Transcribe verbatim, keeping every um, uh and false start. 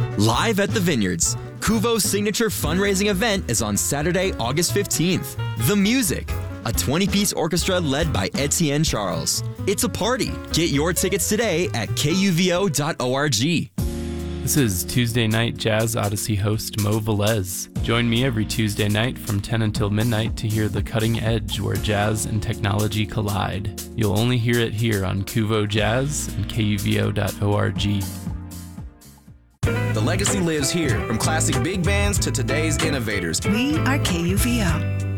Live at the Vineyards, Kuvo's signature fundraising event is on Saturday, August fifteenth. The Music, a twenty-piece orchestra led by Etienne Charles. It's a party. Get your tickets today at K U V O dot org. This is Tuesday Night Jazz Odyssey host Mo Velez. Join me every Tuesday night from ten until midnight to hear the cutting edge where jazz and technology collide. You'll only hear it here on Kuvo Jazz and K U V O dot org. The legacy lives here, from classic big bands to today's innovators. We are K U V O.